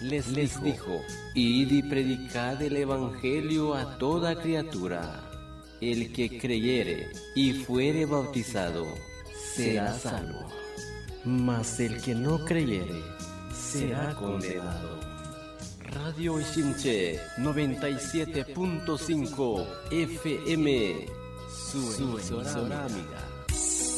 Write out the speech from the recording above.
les dijo: Id y predicad el evangelio a toda criatura. El que creyere y fuere bautizado será salvo, mas el que no creyere será condenado. Radio Shinche 97.5 FM, su emisora amiga.